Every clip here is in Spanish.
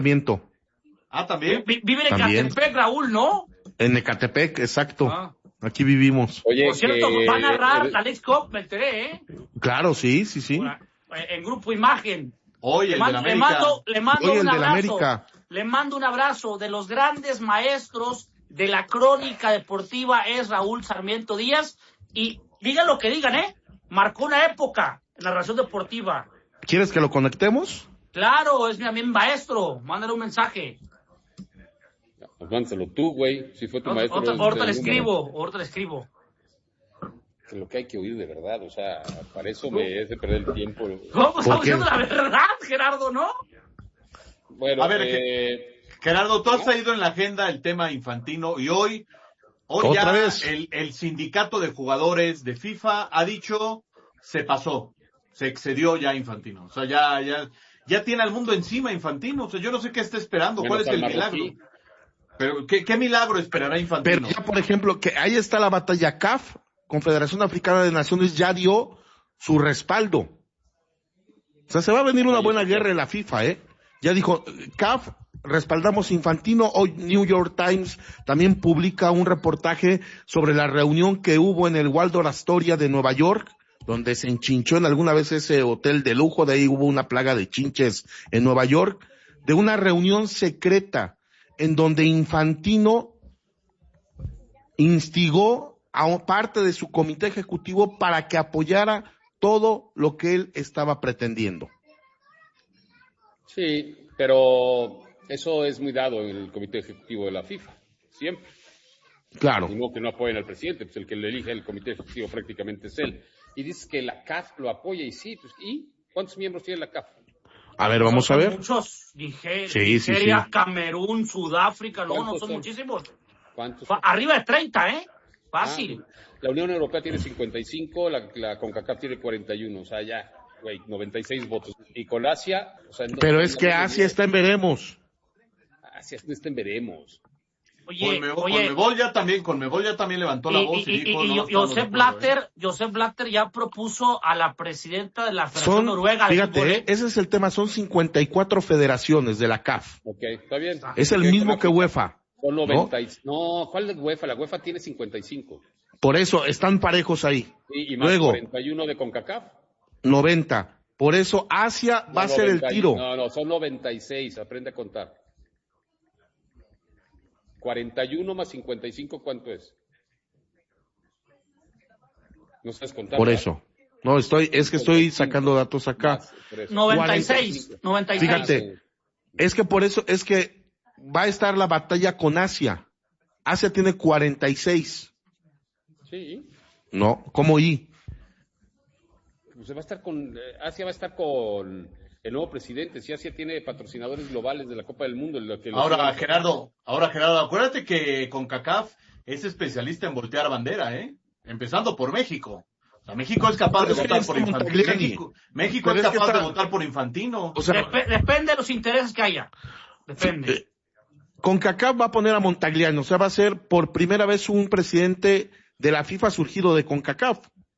Sarmiento. ¿También? Vive en Ecatepec, Raúl, ¿no? En Ecatepec, exacto. Aquí vivimos. Oye, por cierto, va a narrar la Leagues Cup, me enteré, ¿eh? Claro, sí. En Grupo Imagen. Oye, le mando un abrazo. Le mando un abrazo. De los grandes maestros de la crónica deportiva es Raúl Sarmiento Díaz. Y digan lo que digan, marcó una época en la narración deportiva. ¿Quieres que lo conectemos? Claro, es mi maestro. Mándale un mensaje. Pues mándalo tú, güey. Si fue tu maestro. Ahorita le escribo. Es lo que hay que oír de verdad. O sea, para eso me es de perder el tiempo. ¿Cómo estamos diciendo la verdad, Gerardo, no? Bueno, a ver, Gerardo, tú has traído en la agenda el tema Infantino y hoy ya vez el sindicato de jugadores de FIFA ha dicho se pasó, se excedió ya Infantino. O sea, ya tiene al mundo encima Infantino. O sea, yo no sé qué está esperando. ¿Cuál es el milagro? Pero ¿qué milagro esperará Infantino? Pero ya, por ejemplo, que ahí está la batalla CAF, Confederación Africana de Naciones, ya dio su respaldo. O sea, se va a venir una buena guerra en la FIFA, Ya dijo, CAF, respaldamos Infantino. Hoy New York Times también publica un reportaje sobre la reunión que hubo en el Waldorf Astoria de Nueva York, donde se enchinchó en alguna vez ese hotel de lujo, de ahí hubo una plaga de chinches en Nueva York, de una reunión secreta en donde Infantino instigó a parte de su comité ejecutivo para que apoyara todo lo que él estaba pretendiendo. Sí, pero eso es muy dado en el comité ejecutivo de la FIFA, siempre. Claro. Y no que no apoyen al presidente, pues el que le elige el comité ejecutivo prácticamente es él. Y dices que la CAF lo apoya y sí, pues ¿y cuántos miembros tiene la CAF? A ver, vamos a ver. Muchos, Nigeria, Camerún, Sudáfrica, no son muchísimos. ¿Cuántos? Arriba de 30, fácil. La Unión Europea tiene 55, la CONCACAF tiene 41, o sea, ya, 96 votos. Y con Asia, o sea... Pero es que Asia está en veremos. Asia no está en veremos. Conmebol ya también levantó la voz y dijo... Josep Blatter ya propuso a la presidenta de la Federación Noruega de fútbol. Fíjate, ese es el tema, son 54 federaciones de la CAF. Ok, está bien. Es el mismo que UEFA. Son 90. No, ¿cuál es UEFA? La UEFA tiene 55. Por eso, están parejos ahí. Sí, y más luego, 41 de CONCACAF. 90. Por eso Asia va a ser el tiro. No, son 96, aprende a contar. 41 más 55, ¿cuánto es? No sabes contar. Por eso. No, estoy sacando datos acá. 96. Fíjate, es que por eso, es que va a estar la batalla con Asia. Asia tiene 46. Sí. No, ¿cómo y? Pues Asia va a estar con el nuevo presidente. Si Asia tiene patrocinadores globales de la Copa del Mundo. Ahora, Gerardo, acuérdate que CONCACAF es especialista en voltear bandera, empezando por México. O sea, México es capaz de votar por Infantino. México es capaz de votar por Infantino. O sea, depende de los intereses que haya. Depende. CONCACAF va a poner a Montagliani, o sea, va a ser por primera vez un presidente de la FIFA surgido de CONCACAF.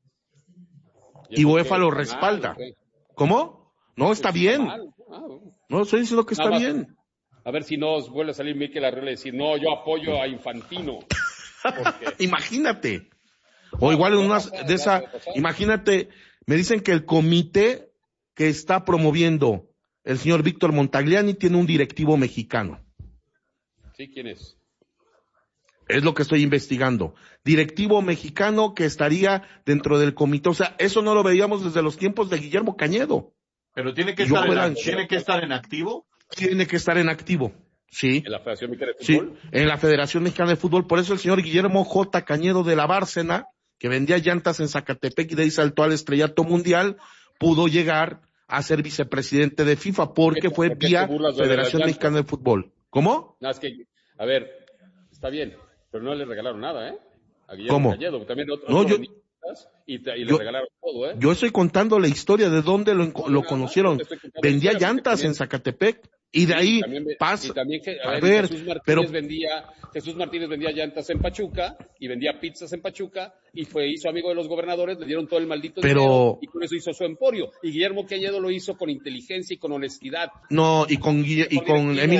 Y UEFA lo respalda. ¿Cómo? No, está bien. No, estoy diciendo que está bien. A ver si no vuelve a salir Mikel Arreola y decir, no, yo apoyo a Infantino. Imagínate. O igual en una de esa, imagínate, me dicen que el comité que está promoviendo el señor Víctor Montagliani tiene un directivo mexicano. ¿Sí? ¿Quién es? Es lo que estoy investigando. Directivo mexicano que estaría dentro del comité. O sea, eso no lo veíamos desde los tiempos de Guillermo Cañedo. Pero tiene que estar en activo. Tiene que estar en activo, sí. ¿En la Federación Mexicana de Fútbol? Sí, en la Federación Mexicana de Fútbol. Por eso el señor Guillermo J. Cañedo de la Bárcena, que vendía llantas en Zacatepec y de ahí saltó al estrellato mundial, pudo llegar a ser vicepresidente de FIFA porque fue vía Federación Mexicana de Fútbol. ¿Cómo? No, es que, a ver, está bien, pero no le regalaron nada, a Guillermo Cañedo. También y le regalaron todo, Yo estoy contando la historia de dónde lo conocieron. Vendía llantas en Zacatepec. Y de ahí pasa. Y también Jesús Martínez vendía llantas en Pachuca y vendía pizzas en Pachuca y hizo amigo de los gobernadores, le dieron todo el maldito dinero y con eso hizo su emporio. Y Guillermo Cañedo lo hizo con inteligencia y con honestidad. No, y con Emilio